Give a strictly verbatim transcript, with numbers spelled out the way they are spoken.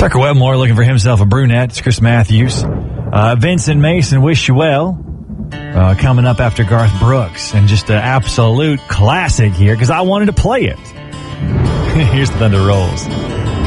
Tucker Wetmore looking for himself a brunette. It's Chris Matthews. Uh, Vincent Mason, wish you well. Uh, coming up after Garth Brooks. And just an absolute classic here because I wanted to play it. Here's the Thunder Rolls.